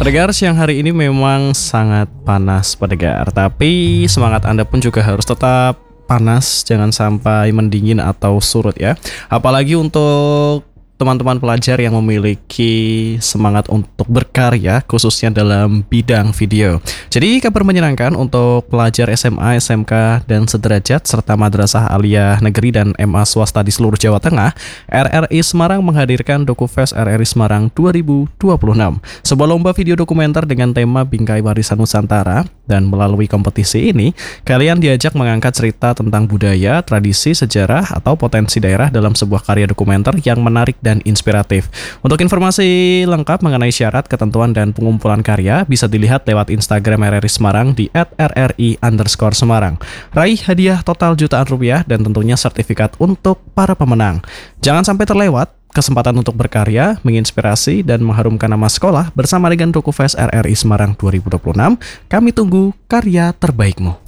Pendengar, siang hari ini memang sangat panas pendengar, tapi semangat Anda pun juga harus tetap panas, jangan sampai mendingin atau surut ya. Apalagi untuk teman-teman pelajar yang memiliki semangat untuk berkarya khususnya dalam bidang video. Jadi kabar menyenangkan untuk pelajar SMA, SMK, dan sederajat serta madrasah aliyah negeri dan MA swasta di seluruh Jawa Tengah. RRI Semarang menghadirkan DokuFest RRI Semarang 2026, sebuah lomba video dokumenter dengan tema Bingkai Warisan Nusantara. Dan melalui kompetisi ini, kalian diajak mengangkat cerita tentang budaya, tradisi, sejarah, atau potensi daerah dalam sebuah karya dokumenter yang menarik dan inspiratif. Untuk informasi lengkap mengenai syarat, ketentuan, dan pengumpulan karya bisa dilihat lewat Instagram RRI Semarang di @rri_Semarang. Raih hadiah total jutaan rupiah dan tentunya sertifikat untuk para pemenang. Jangan sampai terlewat kesempatan untuk berkarya, menginspirasi, dan mengharumkan nama sekolah bersama dengan DokuFest RRI Semarang 2026. Kami tunggu karya terbaikmu.